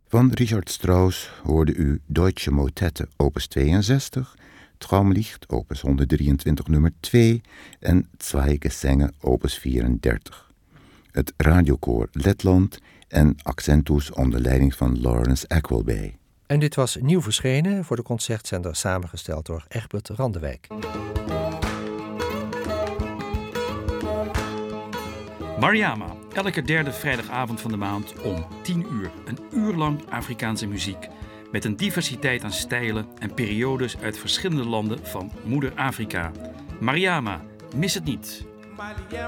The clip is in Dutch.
Van Richard Strauss hoorde u Deutsche Motette opus 62, Traumlicht opus 123 nummer 2 en Zwei Gesänge opus 34. Het radiokoor Letland en Accentus onder leiding van Lawrence Aquilbay. En dit was nieuw verschenen voor de Concertzender, samengesteld door Egbert Randewijk. Mariama, elke derde vrijdagavond van de maand om 10 uur. Een uur lang Afrikaanse muziek. Met een diversiteit aan stijlen en periodes uit verschillende landen van Moeder Afrika. Mariama, mis het niet.